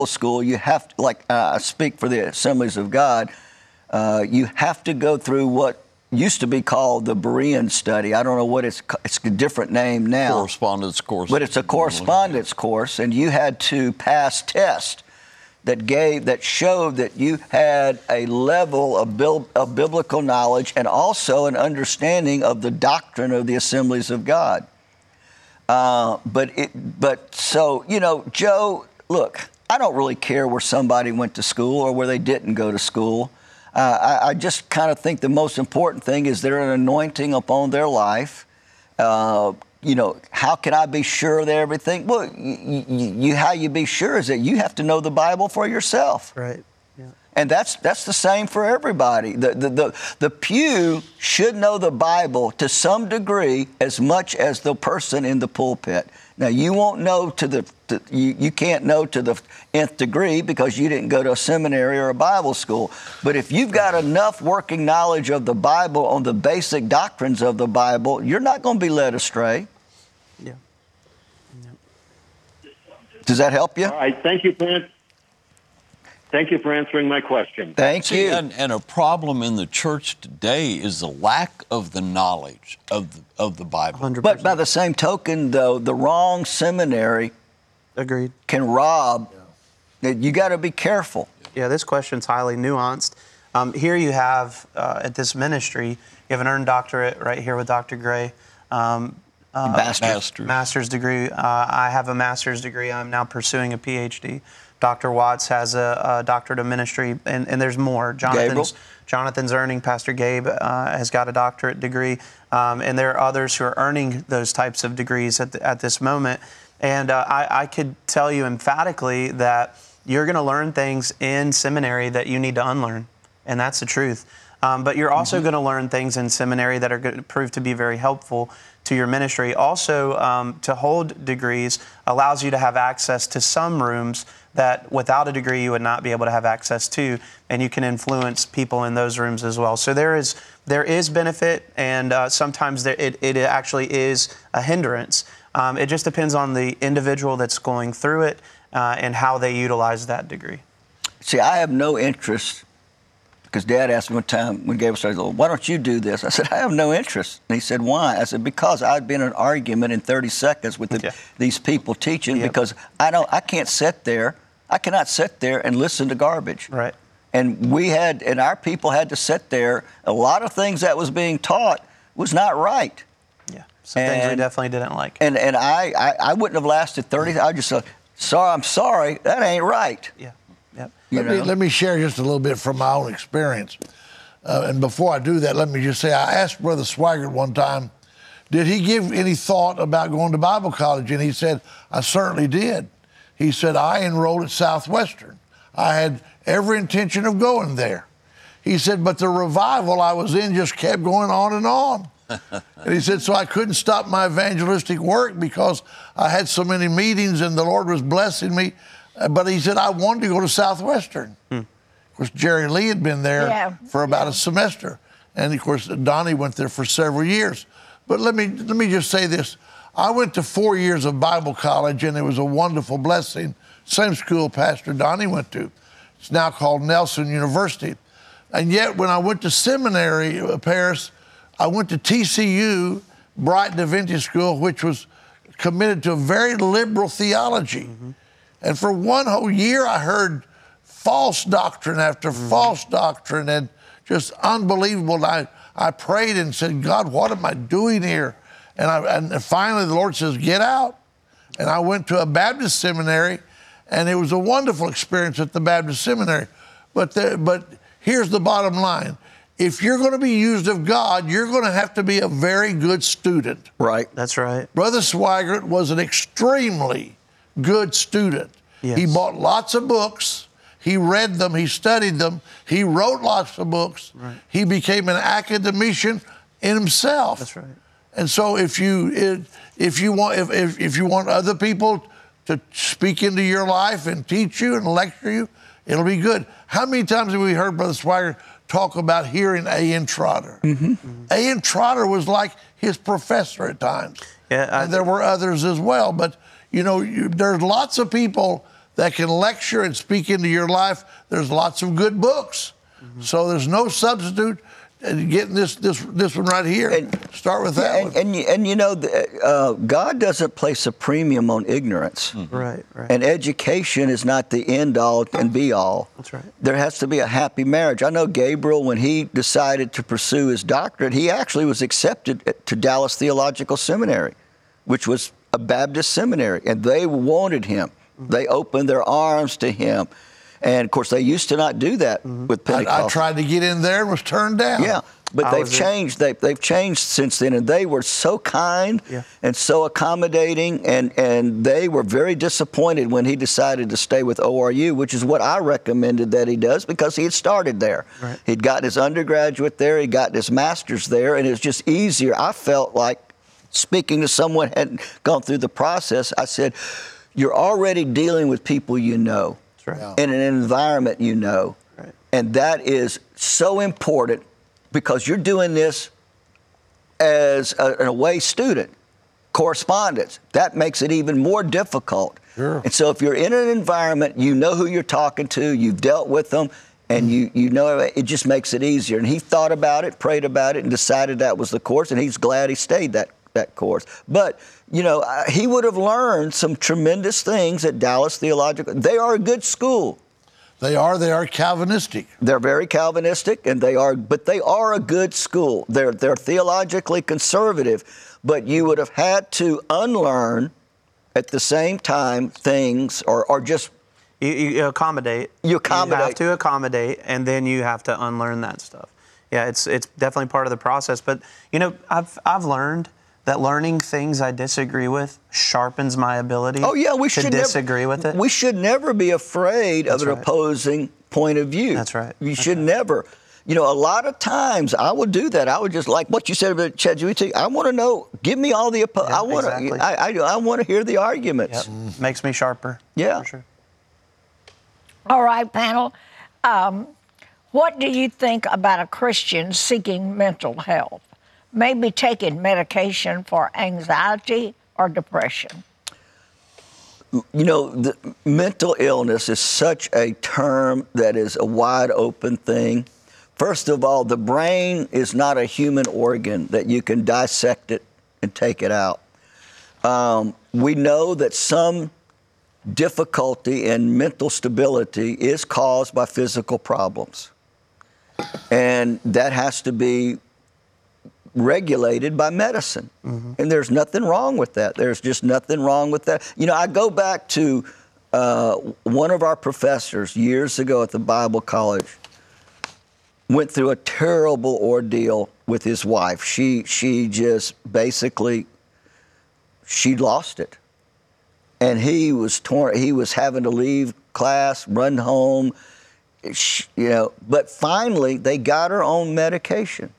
school, you have to, like I speak for the Assemblies of God, you have to go through what used to be called the Berean study. I don't know what it's a different name now. Correspondence course. But it's a correspondence course, and you had to pass tests that showed that you had a level of biblical knowledge and also an understanding of the doctrine of the Assemblies of God. So, Joe, look, I don't really care where somebody went to school or where they didn't go to school. I just kind of think the most important thing is there an anointing upon their life. How can I be sure of everything? Well, how you be sure is that you have to know the Bible for yourself. Right. Yeah. And that's the same for everybody. The pew should know the Bible to some degree as much as the person in the pulpit. Now, you won't know you can't know to the nth degree because you didn't go to a seminary or a Bible school. But if you've got enough working knowledge of the Bible on the basic doctrines of the Bible, you're not going to be led astray. Yeah. Does that help you? All right. Thank you, Brent. Thank you for answering my question. Thank you. And a problem in the church today is the lack of the knowledge of the Bible. 100%. But by the same token, though, the wrong seminary Agreed. can rob. You got to be careful. Yeah, this question's highly nuanced. Here you have, at this ministry, you have an earned doctorate right here with Dr. Gray. Master's degree. I have a master's degree. I'm now pursuing a PhD. Dr. Watts has a doctorate of ministry, and there's more. Jonathan's earning, Pastor Gabe has got a doctorate degree, and there are others who are earning those types of degrees at this moment. And I could tell you emphatically that you're going to learn things in seminary that you need to unlearn, and that's the truth. But you're also going to learn things in seminary that are going to prove to be very helpful to your ministry. Also, to hold degrees allows you to have access to some rooms that without a degree you would not be able to have access to, and you can influence people in those rooms as well. So there is benefit, and sometimes it actually is a hindrance. It just depends on the individual that's going through it and how they utilize that degree. See, I have no interest, because Dad asked me one time when Gabriel started, why don't you do this? I said, I have no interest. And he said, why? I said, because I'd been in an argument in 30 seconds with these people teaching, because I can't sit there. I cannot sit there and listen to garbage. Right. And our people had to sit there. A lot of things that was being taught was not right. Yeah. Some things we definitely didn't like. And I wouldn't have lasted 30. I just said, I'm sorry, that ain't right. Yeah. Let me share just a little bit from my own experience. And before I do that, let me just say, I asked Brother Swaggart one time, did he give any thought about going to Bible college? And he said, I certainly did. He said, I enrolled at Southwestern. I had every intention of going there. He said, but the revival I was in just kept going on and on. And he said, so I couldn't stop my evangelistic work because I had so many meetings and the Lord was blessing me. But he said, I wanted to go to Southwestern. Of course, Jerry Lee had been there for about a semester. And, of course, Donnie went there for several years. But let me just say this. I went to 4 years of Bible college, and it was a wonderful blessing. Same school Pastor Donnie went to. It's now called Nelson University. And yet, when I went to seminary, Paris, I went to TCU, Brighton Adventist School, which was committed to a very liberal theology. And for one whole year, I heard false doctrine after false doctrine, and just unbelievable. And I prayed and said, God, what am I doing here? And finally, the Lord says, get out. And I went to a Baptist seminary, and it was a wonderful experience at the Baptist seminary. But here's the bottom line. If you're going to be used of God, you're going to have to be a very good student. Right. That's right. Brother Swaggart was an extremely good student. Yes. He bought lots of books. He read them. He studied them. He wrote lots of books. Right. He became an academician in himself. That's right. And so if you want other people to speak into your life and teach you and lecture you, it'll be good. How many times have we heard Brother Swaggart talk about hearing A.N. Trotter? A.N. Trotter was like his professor at times. Yeah, and there were others as well. But, there's lots of people that can lecture and speak into your life, there's lots of good books. So there's no substitute. And getting this one right here. Start with that one. And you know, God doesn't place a premium on ignorance. Right. And education is not the end all and be all. That's right. There has to be a happy marriage. I know Gabriel, when he decided to pursue his doctorate, he actually was accepted to Dallas Theological Seminary, which was a Baptist seminary, and they wanted him. They opened their arms to him. And, of course, they used to not do that with Pentecost. I tried to get in there and was turned down. Yeah, but they've changed. They've changed since then, and they were so kind and so accommodating, and they were very disappointed when he decided to stay with ORU, which is what I recommended that he does, because he had started there. Right. He'd gotten his undergraduate there, he'd gotten his master's there, and it was just easier. I felt like, speaking to someone who hadn't gone through the process, I said, you're already dealing with people you know. Right. In an environment you know. Right. And that is so important, because you're doing this as an away student, correspondence. That makes it even more difficult. Sure. And so if you're in an environment, you know who you're talking to, you've dealt with them, and you know it just makes it easier. And he thought about it, prayed about it, and decided that was the course, and he's glad he stayed that course. But, you know, he would have learned some tremendous things at Dallas Theological. They are a good school. They are Calvinistic. They're very Calvinistic, but they are a good school. They're theologically conservative, but you would have had to unlearn at the same time things, or just You accommodate. You accommodate. You have to accommodate, and then you have to unlearn that stuff. Yeah, it's definitely part of the process. But you know, I've learned that learning things I disagree with sharpens my ability. To disagree with it. We should never be afraid of an opposing point of view. That's right. You should never. You know, a lot of times I would do that. I would just, like what you said about ChatGPT. I want to know. Give me all the. I want to. Exactly. I want to hear the arguments. Yep. Makes me sharper. Yeah. For sure. All right, panel. What do you think about a Christian seeking mental health? Maybe taking medication for anxiety or depression? You know, the mental illness is such a term that is a wide open thing. First of all, the brain is not a human organ that you can dissect it and take it out. We know that some difficulty in mental stability is caused by physical problems. And that has to be regulated by medicine. And there's nothing wrong with that. There's just nothing wrong with that. You know, I go back to one of our professors years ago at the Bible College went through a terrible ordeal with his wife. She just basically, she lost it. And he was torn. He was having to leave class, run home, you know. But finally, they got her on medication.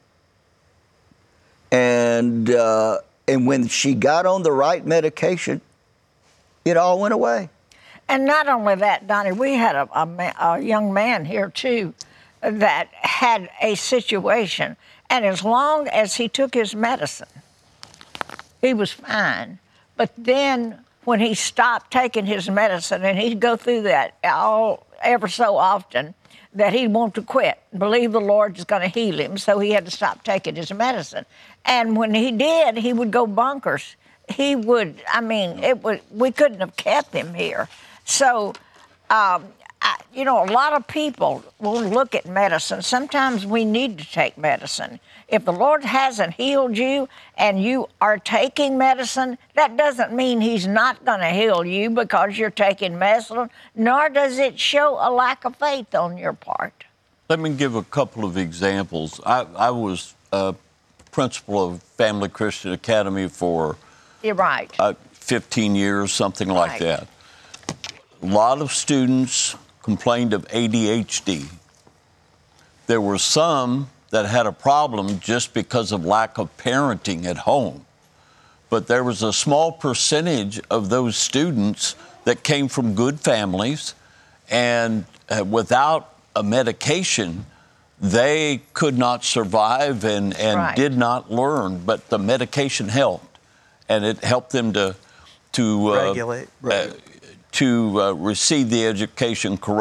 And when she got on the right medication, it all went away. And not only that, Donnie, we had a young man here, too, that had a situation. And as long as he took his medicine, he was fine. But then when he stopped taking his medicine, and he'd go through that ever so often, that he'd want to quit, believe the Lord is going to heal him, so he had to stop taking his medicine. And when he did, he would go bonkers. He would, we couldn't have kept him here. So, you know, a lot of people will look at medicine. Sometimes we need to take medicine. If the Lord hasn't healed you and you are taking medicine, that doesn't mean he's not going to heal you because you're taking medicine, nor does it show a lack of faith on your part. Let me give a couple of examples. I was principal of Family Christian Academy for You're right. 15 years, something like that. A lot of students complained of ADHD. There were some that had a problem just because of lack of parenting at home. But there was a small percentage of those students that came from good families, and without a medication, they could not survive and did not learn. But the medication helped, and it helped them to regulate. to receive the education correctly.